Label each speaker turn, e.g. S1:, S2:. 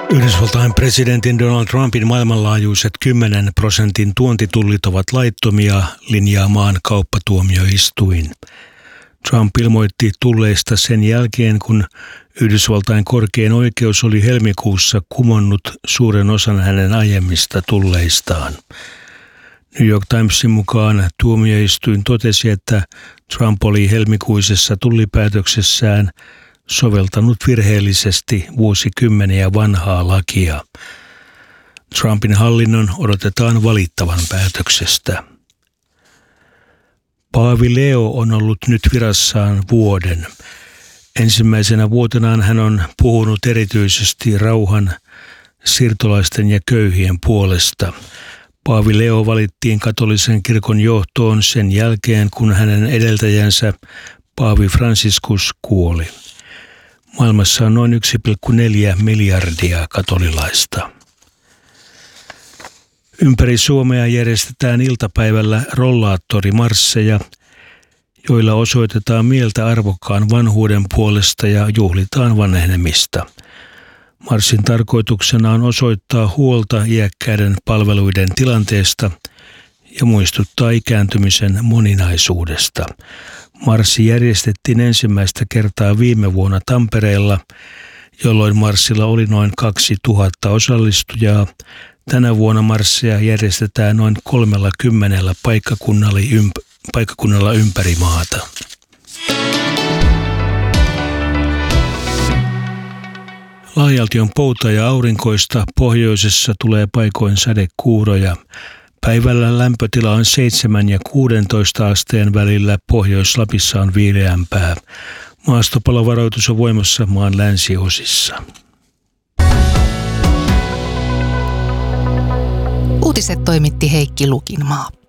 S1: Yhdysvaltain presidentin Donald Trumpin maailmanlaajuiset 10% tuontitullit ovat laittomia, linjaa maan kauppatuomioistuin. Trump ilmoitti tulleista sen jälkeen, kun Yhdysvaltain korkein oikeus oli helmikuussa kumonnut suuren osan hänen aiemmista tulleistaan. New York Timesin mukaan tuomioistuin totesi, että Trump oli helmikuisessa tullipäätöksessään soveltanut virheellisesti vuosikymmeniä vanhaa lakia. Trumpin hallinnon odotetaan valittavan päätöksestä. Paavi Leo on ollut nyt virassaan vuoden. Ensimmäisenä vuotenaan hän on puhunut erityisesti rauhan, siirtolaisten ja köyhien puolesta. Paavi Leo valittiin katolisen kirkon johtoon sen jälkeen, kun hänen edeltäjänsä Paavi Franciscus kuoli. Maailmassa on noin 1,4 miljardia katolilaista. Ympäri Suomea järjestetään iltapäivällä rollaattorimarsseja, joilla osoitetaan mieltä arvokkaan vanhuuden puolesta ja juhlitaan vanhenemista. Marssin tarkoituksena on osoittaa huolta iäkkäiden palveluiden tilanteesta ja muistuttaa ikääntymisen moninaisuudesta. Marssi järjestettiin ensimmäistä kertaa viime vuonna Tampereella, jolloin marssilla oli noin 2000 osallistujaa. Tänä vuonna marsseja järjestetään noin 30 paikkakunnalla ympäri maata. Laajalti on pouta ja aurinkoista, pohjoisessa tulee paikoin sadekuuroja. Päivällä lämpötila on 7 ja 16 asteen välillä, Pohjois-Lapissa on viileämpää. Maastopalovaroitus on voimassa maan länsiosissa.
S2: Uutiset toimitti Heikki Lukinmaa.